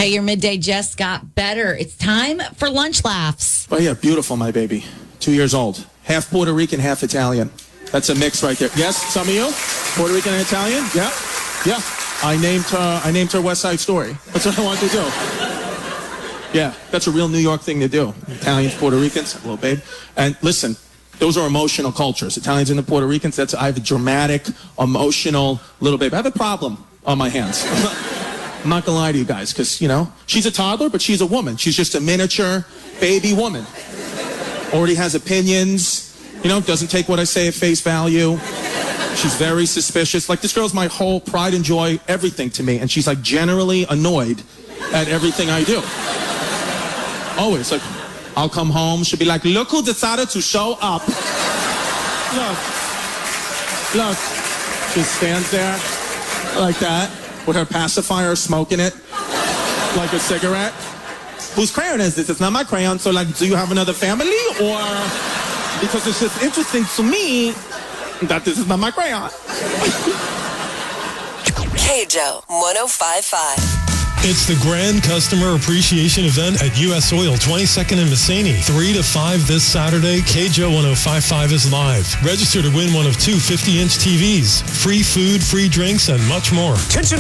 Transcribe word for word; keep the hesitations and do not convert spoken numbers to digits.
Hey, your midday just got better. It's time for Lunch Laughs. Oh, yeah, beautiful, my baby. Two years old. Half Puerto Rican, half Italian. That's a mix right there. Yes, some of you? Puerto Rican and Italian? Yeah? Yeah. I named her, I named her West Side Story. That's what I wanted to do. Yeah, that's a real New York thing to do. Italians, Puerto Ricans, little babe. And listen, those are emotional cultures. Italians and the Puerto Ricans, that's, I have a dramatic, emotional little babe. I have a problem on my hands. I'm not gonna lie to you guys, because, you know, she's a toddler, but she's a woman. She's just a miniature baby woman. Already has opinions, you know, doesn't take what I say at face value. She's very suspicious. Like, this girl's my whole pride and joy, everything to me. And she's, like, generally annoyed at everything I do. Always. Like, I'll come home, she'll be like, look who decided to show up. Look. Look. She stands there like that with her pacifier, smoking it like a cigarette. Whose crayon is this? It's not my crayon, so, like, do you have another family? Or, because it's just interesting to me that this is not my crayon. K J O one oh five point five. It's the Grand Customer Appreciation Event at U S Oil, twenty-second and Masseny. three to five this Saturday. K J O one oh five point five is live. Register to win one of two fifty-inch T Vs. Free food, free drinks, and much more. Attention